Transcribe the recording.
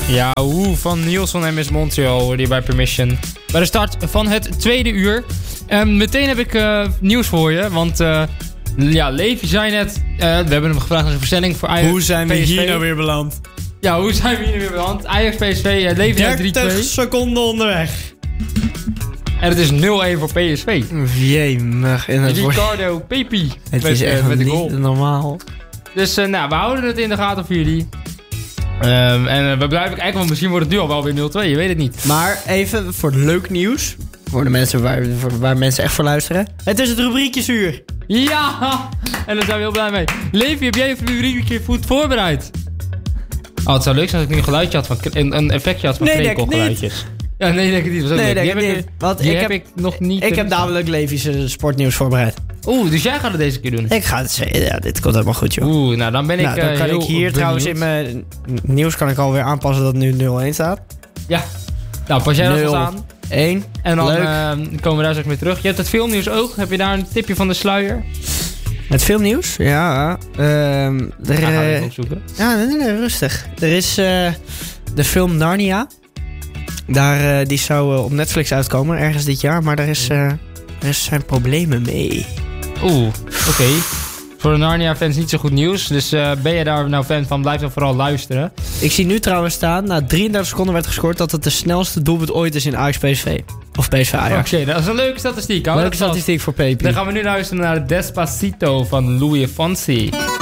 Ja, van Niels van MS Montreal hoorde je bij Permission. Bij de start van het tweede uur. Meteen heb ik nieuws voor je. Want Levi zei net... we hebben hem gevraagd naar zijn voorstelling voor Ajax. Hoe zijn we PSV. hier nou weer beland? Ja, hoe zijn we hier weer beland? Ajax PSV, Levi uit 3-2. 30 seconden onderweg. En het is 0-1 voor PSV. Jemig. Ricardo Pepi. Het is echt met de niet goal. normaal. Dus we houden het in de gaten voor jullie. En we blijven kijken, want misschien wordt het nu al wel weer 0-2. Je weet het niet. Maar even voor leuk nieuws. Voor de mensen waar mensen echt voor luisteren. Het is het rubriekjesuur. Ja! En daar zijn we heel blij mee. Levi, heb jij je rubriekje goed voorbereid? Oh, het zou leuk zijn als ik nu een geluidje had van... Een effectje had van krekelgeluidjes. Ja, nee, denk ik niet. Dat was ook leuk. Die heb ik nog niet... Ik heb namelijk Levi's sportnieuws voorbereid. Oeh, dus jij gaat het deze keer doen? Ik ga het zeggen. Ja, dit komt helemaal goed, joh. Oeh, nou dan ben ik dan kan heel ik hier benieuwd. trouwens in mijn nieuws kan ik alweer aanpassen dat het nu 0-1 staat. Ja. Nou, pas jij dat eens aan. 1. En dan komen we daar straks mee terug. Je hebt het filmnieuws ook. Heb je daar een tipje van de sluier? Het filmnieuws? Ja. Gaan we even opzoeken. Ja, nee, rustig. Er is de film Narnia. Die zou op Netflix uitkomen ergens dit jaar. Maar er zijn problemen mee. Oeh, oké. Voor de Narnia-fans niet zo goed nieuws. Dus ben je daar nou fan van, blijf dan vooral luisteren. Ik zie nu trouwens staan, na 33 seconden werd gescoord... dat het de snelste doelpunt ooit is in Ajax PSV. Of PSV Ajax. Oké, dat is een leuke statistiek. Leuke statistiek voor Pepi. Dan gaan we nu luisteren naar Despacito van Louis Fonsi.